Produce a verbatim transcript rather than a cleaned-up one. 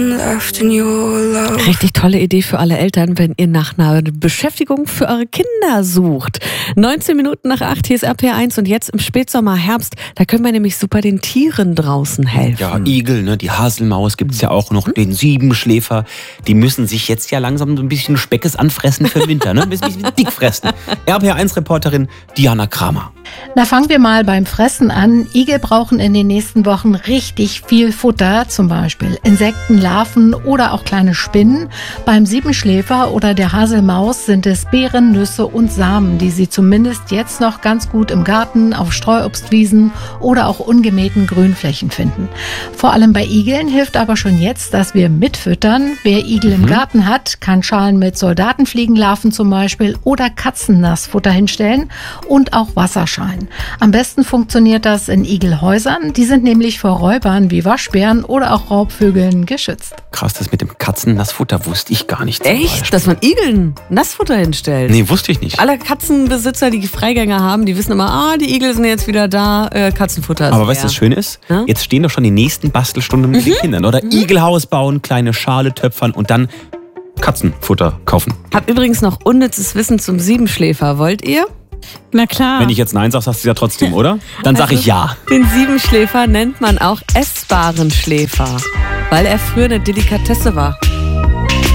Richtig tolle Idee für alle Eltern, wenn ihr nach einer Beschäftigung für eure Kinder sucht. neunzehn Minuten nach acht, hier ist R P R eins und jetzt im Spätsommer, Herbst, da können wir nämlich super den Tieren draußen helfen. Ja, Igel, ne, die Haselmaus gibt es ja auch noch, den Siebenschläfer. Die müssen sich jetzt ja langsam so ein bisschen Speckes anfressen für den Winter, ne? Ein bisschen dick fressen. R P R eins-Reporterin Diana Kramer. Na, fangen wir mal beim Fressen an. Igel brauchen in den nächsten Wochen richtig viel Futter, zum Beispiel Insekten, Larven oder auch kleine Spinnen. Beim Siebenschläfer oder der Haselmaus sind es Beeren, Nüsse und Samen, die sie zumindest jetzt noch ganz gut im Garten, auf Streuobstwiesen oder auch ungemähten Grünflächen finden. Vor allem bei Igeln hilft aber schon jetzt, dass wir mitfüttern. Wer Igel im Garten hat, kann Schalen mit Soldatenfliegenlarven zum Beispiel oder Katzennassfutter hinstellen und auch Wasserschalen. Am besten funktioniert das in Igelhäusern. Die sind nämlich vor Räubern wie Waschbären oder auch Raubvögeln geschützt. Krass, das mit dem Katzennassfutter wusste ich gar nicht. Echt? Dass man Igeln Nassfutter hinstellt? Nee, wusste ich nicht. Alle Katzenbesitzer, die Freigänger haben, die wissen immer, ah, die Igel sind jetzt wieder da, äh, Katzenfutter ist Aber weißt du, leer. was schön ist? Ja? Jetzt stehen doch schon die nächsten Bastelstunden mit den Kindern, oder? Igelhaus bauen, kleine Schale töpfern und dann Katzenfutter kaufen. Hab übrigens noch unnützes Wissen zum Siebenschläfer. Wollt ihr? Na klar. Wenn ich jetzt Nein sage, sagst du ja trotzdem, oder? Dann sag ich ja. Den Siebenschläfer nennt man auch essbaren Schläfer, weil er früher eine Delikatesse war.